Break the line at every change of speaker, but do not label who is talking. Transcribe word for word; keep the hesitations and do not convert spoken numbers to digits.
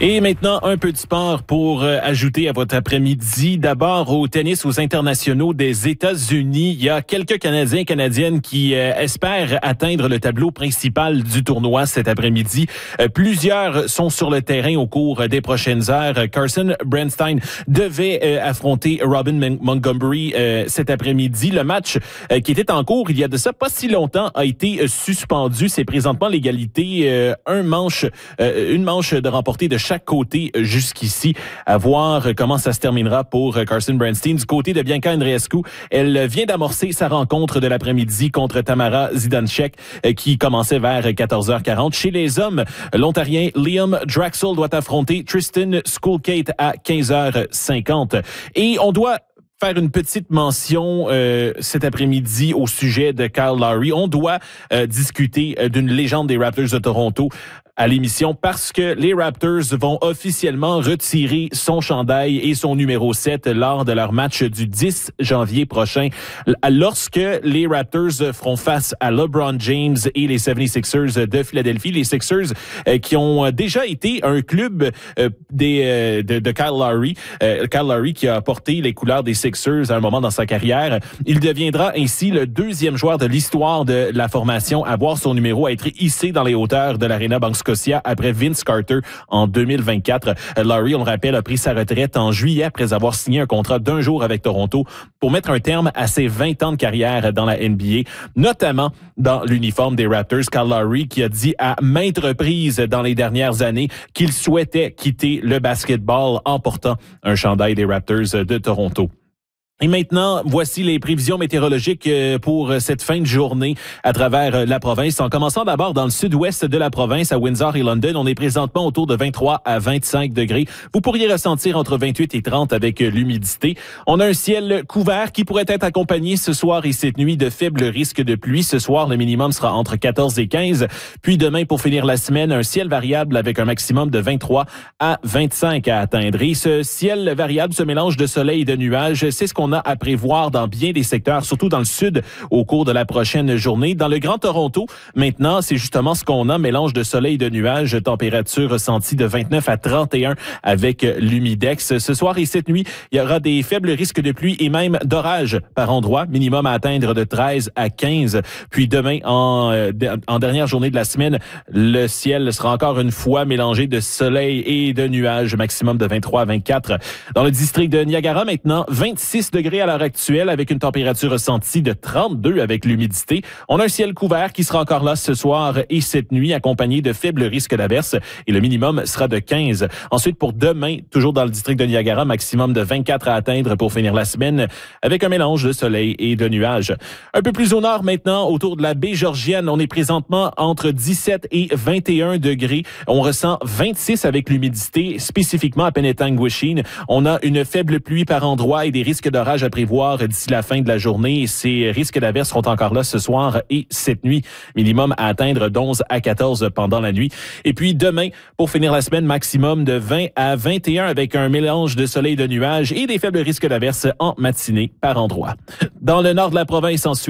Et maintenant, un peu de sport pour euh, ajouter à votre après-midi. D'abord, au tennis aux internationaux des États-Unis, il y a quelques Canadiens et Canadiennes qui euh, espèrent atteindre le tableau principal du tournoi cet après-midi. Euh, plusieurs sont sur le terrain au cours des prochaines heures. Carson Bernstein devait euh, affronter Robin Montgomery euh, cet après-midi. Le match euh, qui était en cours il y a de ça pas si longtemps a été euh, suspendu. C'est présentement l'égalité, euh, un manche, euh, une manche de remporté de chaque côté jusqu'ici. À voir comment ça se terminera pour Carson Bernstein. Du côté de Bianca Andreescu, elle vient d'amorcer sa rencontre de l'après-midi contre Tamara Zidansek qui commençait vers quatorze heures quarante. Chez les hommes, l'Ontarien Liam Draxel doit affronter Tristan Schoolkate à quinze heures cinquante. Et on doit faire une petite mention euh, cet après-midi au sujet de Kyle Lowry. On doit euh, discuter euh, d'une légende des Raptors de Toronto à l'émission parce que les Raptors vont officiellement retirer son chandail et son numéro sept lors de leur match du dix janvier prochain. Lorsque les Raptors feront face à LeBron James et les soixante-sixers de Philadelphie, les Sixers euh, qui ont déjà été un club euh, des, euh, de, de Kyle Lowry, euh, Kyle Lowry qui a porté les couleurs des Sixers à un moment dans sa carrière. Il deviendra ainsi le deuxième joueur de l'histoire de la formation à voir son numéro être hissé dans les hauteurs de l'Arena Bank Scotia après Vince Carter en deux mille vingt-quatre. Lowry, on le rappelle, a pris sa retraite en juillet après avoir signé un contrat d'un jour avec Toronto pour mettre un terme à ses vingt ans de carrière dans la N B A, notamment dans l'uniforme des Raptors. Kyle Lowry qui a dit à maintes reprises dans les dernières années qu'il souhaitait quitter le basketball en portant un chandail des Raptors de Toronto. Et maintenant, voici les prévisions météorologiques pour cette fin de journée à travers la province. En commençant d'abord dans le sud-ouest de la province, à Windsor et London, on est présentement autour de vingt-trois à vingt-cinq degrés. Vous pourriez ressentir entre vingt-huit et trente avec l'humidité. On a un ciel couvert qui pourrait être accompagné ce soir et cette nuit de faibles risques de pluie. Ce soir, le minimum sera entre quatorze et quinze. Puis demain, pour finir la semaine, un ciel variable avec un maximum de vingt-trois à vingt-cinq à atteindre. Et ce ciel variable, ce mélange de soleil et de nuages, c'est ce qu'on a à prévoir dans bien des secteurs, surtout dans le sud, au cours de la prochaine journée. Dans le Grand Toronto, maintenant, c'est justement ce qu'on a, mélange de soleil et de nuages, température ressentie de vingt-neuf à trente et un avec l'humidex. Ce soir et cette nuit, il y aura des faibles risques de pluie et même d'orage par endroit, minimum à atteindre de treize à quinze. Puis demain, en, euh, en dernière journée de la semaine, le ciel sera encore une fois mélangé de soleil et de nuages, maximum de vingt-trois à vingt-quatre. Dans le district de Niagara, maintenant, vingt-six degrés à l'heure actuelle avec une température ressentie de trente-deux avec l'humidité. On a un ciel couvert qui sera encore là ce soir et cette nuit accompagné de faibles risques d'averses et le minimum sera de quinze. Ensuite, pour demain, toujours dans le district de Niagara, maximum de vingt-quatre à atteindre pour finir la semaine avec un mélange de soleil et de nuages. Un peu plus au nord maintenant, autour de la baie Georgienne, on est présentement entre dix-sept et vingt et un degrés. On ressent vingt-six avec l'humidité, spécifiquement à Penetanguishene. On a une faible pluie par endroit et des risques d'orage à prévoir d'ici la fin de la journée. Ces risques d'averses seront encore là ce soir et cette nuit. Minimum à atteindre d'onze à quatorze pendant la nuit. Et puis demain, pour finir la semaine, maximum de vingt à vingt et un avec un mélange de soleil et de nuages et des faibles risques d'averses en matinée par endroit. Dans le nord de la province ensuite,